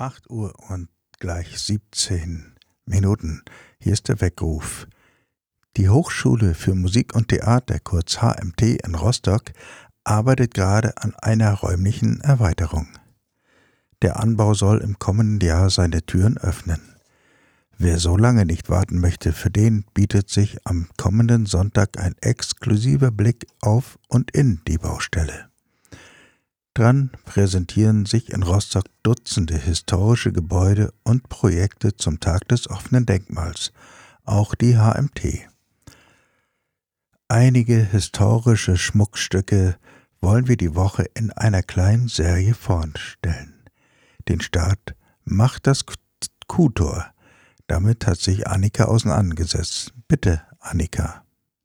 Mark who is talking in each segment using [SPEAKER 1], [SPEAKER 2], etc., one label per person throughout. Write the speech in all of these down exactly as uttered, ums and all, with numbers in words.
[SPEAKER 1] acht Uhr und gleich siebzehn Minuten. Hier ist der Weckruf. Die Hochschule für Musik und Theater, kurz H M T in Rostock, arbeitet gerade an einer räumlichen Erweiterung. Der Anbau soll im kommenden Jahr seine Türen öffnen. Wer so lange nicht warten möchte, für den bietet sich am kommenden Sonntag ein exklusiver Blick auf und in die Baustelle. Dran präsentieren sich in Rostock Dutzende historische Gebäude und Projekte zum Tag des offenen Denkmals, auch die H M T. Einige historische Schmuckstücke wollen wir die Woche in einer kleinen Serie vorstellen. Den Start macht das Kuhtor. Damit hat sich Annika auseinandergesetzt. Bitte, Annika.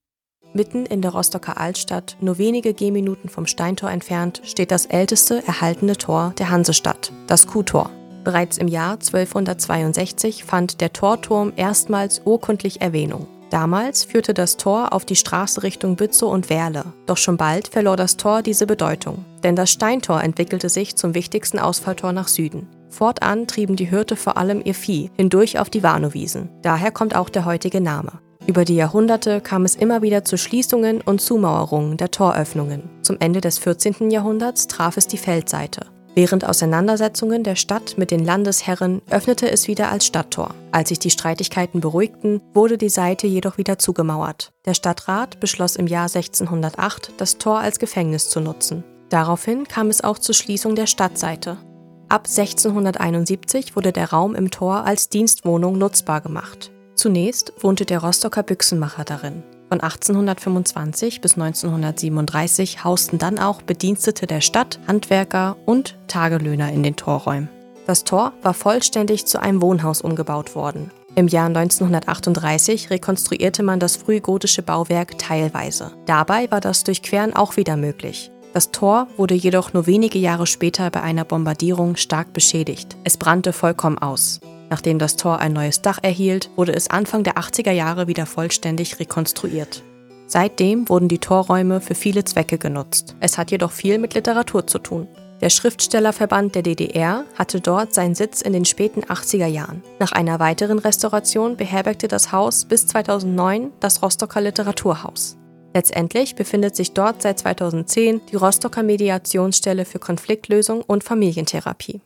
[SPEAKER 2] Mitten in der Rostocker Altstadt, nur wenige Gehminuten vom Steintor entfernt, steht das älteste erhaltene Tor der Hansestadt, das Kuhtor. Bereits im Jahr zwölfhundertzweiundsechzig fand der Torturm erstmals urkundlich Erwähnung. Damals führte das Tor auf die Straße Richtung Bützow und Werle. Doch schon bald verlor das Tor diese Bedeutung. Denn das Steintor entwickelte sich zum wichtigsten Ausfalltor nach Süden. Fortan trieben die Hirte vor allem ihr Vieh hindurch auf die Warnowiesen. Daher kommt auch der heutige Name. Über die Jahrhunderte kam es immer wieder zu Schließungen und Zumauerungen der Toröffnungen. Zum Ende des vierzehnten Jahrhunderts traf es die Feldseite. Während Auseinandersetzungen der Stadt mit den Landesherren öffnete es wieder als Stadttor. Als sich die Streitigkeiten beruhigten, wurde die Seite jedoch wieder zugemauert. Der Stadtrat beschloss im Jahr sechzehnhundertacht, das Tor als Gefängnis zu nutzen. Daraufhin kam es auch zur Schließung der Stadtseite. Ab sechzehnhunderteinundsiebzig wurde der Raum im Tor als Dienstwohnung nutzbar gemacht. Zunächst wohnte der Rostocker Büchsenmacher darin. Von achtzehnhundertfünfundzwanzig bis neunzehnhundertsiebenunddreißig hausten dann auch Bedienstete der Stadt, Handwerker und Tagelöhner in den Torräumen. Das Tor war vollständig zu einem Wohnhaus umgebaut worden. Im Jahr neunzehnhundertachtunddreißig rekonstruierte man das frühgotische Bauwerk teilweise. Dabei war das Durchqueren auch wieder möglich. Das Tor wurde jedoch nur wenige Jahre später bei einer Bombardierung stark beschädigt. Es brannte vollkommen aus. Nachdem das Tor ein neues Dach erhielt, wurde es Anfang der achtziger Jahre wieder vollständig rekonstruiert. Seitdem wurden die Torräume für viele Zwecke genutzt. Es hat jedoch viel mit Literatur zu tun. Der Schriftstellerverband der D D R hatte dort seinen Sitz in den späten achtziger Jahren. Nach einer weiteren Restauration beherbergte das Haus bis zweitausendneun das Rostocker Literaturhaus. Letztendlich befindet sich dort seit zweitausendzehn die Rostocker Mediationsstelle für Konfliktlösung und Familientherapie.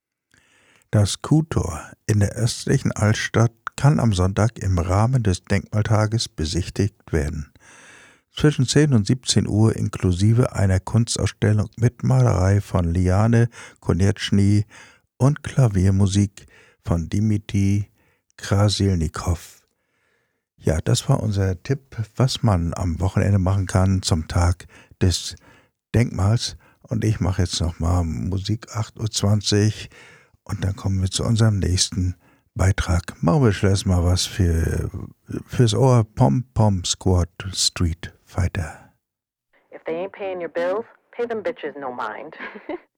[SPEAKER 1] Das Kuhtor in der östlichen Altstadt kann am Sonntag im Rahmen des Denkmaltages besichtigt werden. Zwischen zehn und siebzehn Uhr inklusive einer Kunstausstellung mit Malerei von Liane Konieczny und Klaviermusik von Dmitri Krasilnikow. Ja, das war unser Tipp, was man am Wochenende machen kann zum Tag des Denkmals. Und ich mache jetzt nochmal Musik acht Uhr zwanzig. Und dann kommen wir zu unserem nächsten Beitrag. Machen wir schnell mal was für, fürs Ohr. Pom Pom Squad Street Fighter.
[SPEAKER 3] If they ain't paying your bills, pay them bitches no mind.